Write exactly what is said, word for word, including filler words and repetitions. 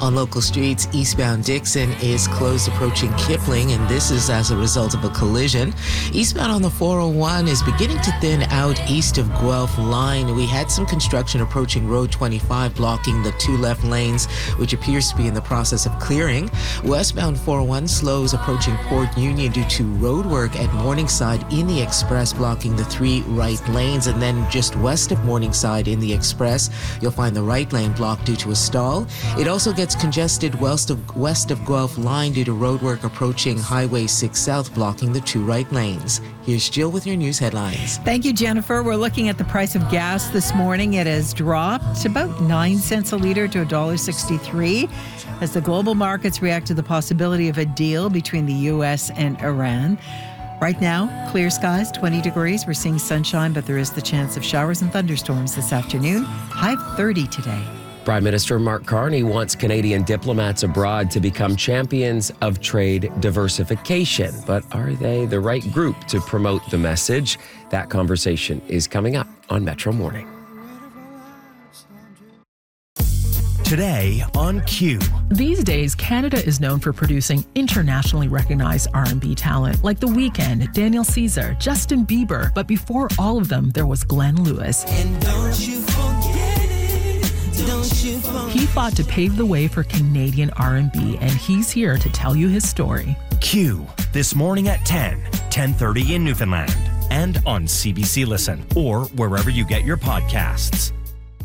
On local streets, eastbound Dixon is closed approaching Kipling, and this is as a result of a collision. Eastbound on the four oh one is beginning to thin out east of Guelph Line. We had some construction approaching Road twenty-five, blocking the two left lanes, which appears to be in the process of clearing. Westbound four oh one slows approaching Port Union due to road work at Morningside in the Express, blocking the three right lanes. And then just west of Morningside in the Express, you'll find the right lane blocked due to a stall. It also gets congested west of west of Guelph Line due to road work approaching Highway six South, blocking the two right lanes. Here's Jill with your news headlines. Thank you, Jennifer. We're looking at the price of gas this morning. It has dropped about nine cents a litre to one dollar sixty-three as the global markets react to the possibility of a deal between the U S and Iran. Right now, clear skies, twenty degrees. We're seeing sunshine, but there is the chance of showers and thunderstorms this afternoon. High of thirty today. Prime Minister Mark Carney wants Canadian diplomats abroad to become champions of trade diversification. But are they the right group to promote the message? That conversation is coming up on Metro Morning. Today on Q. These days, Canada is known for producing internationally recognized R and B talent like The Weeknd, Daniel Caesar, Justin Bieber. But before all of them, there was Glenn Lewis. And don't you forget it, don't you forget He fought to pave the way for Canadian R and B, and he's here to tell you his story. Q, this morning at ten, ten thirty in Newfoundland, and on C B C Listen, or wherever you get your podcasts.